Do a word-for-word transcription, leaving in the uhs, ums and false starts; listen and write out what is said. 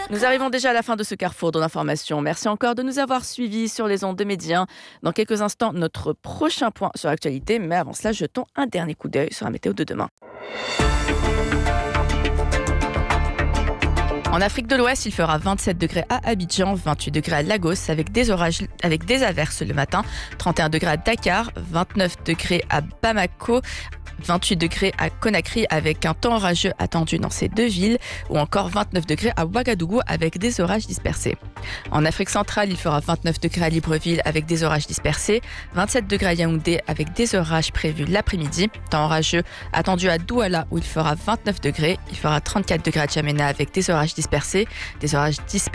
Nous arrivons déjà à la fin de ce carrefour de l'information. Merci encore de nous avoir suivis sur les ondes de Média. Dans quelques instants, notre prochain point sur l'actualité. Mais avant cela, jetons un dernier coup d'œil sur la météo de demain. En Afrique de l'Ouest, il fera vingt-sept degrés à Abidjan, vingt-huit degrés à Lagos avec des orages, avec des averses le matin, trente et un degrés à Dakar, vingt-neuf degrés à Bamako, vingt-huit degrés à Conakry avec un temps orageux attendu dans ces deux villes, ou encore vingt-neuf degrés à Ouagadougou avec des orages dispersés. En Afrique centrale, il fera vingt-neuf degrés à Libreville avec des orages dispersés, vingt-sept degrés à Yaoundé avec des orages prévus l'après-midi, temps orageux attendu à Douala où il fera vingt-neuf degrés, il fera trente-quatre degrés à Djamena avec des orages dispersés, des orages dispersés